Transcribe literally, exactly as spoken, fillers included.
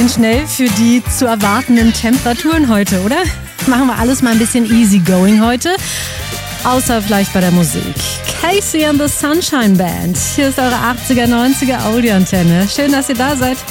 bisschen schnell für die zu erwartenden Temperaturen heute, oder? Machen wir alles mal ein bisschen easy going heute. Außer vielleicht bei der Musik. Casey and the Sunshine Band. Hier ist eure achtziger, neunziger Audioantenne. Schön, dass ihr da seid.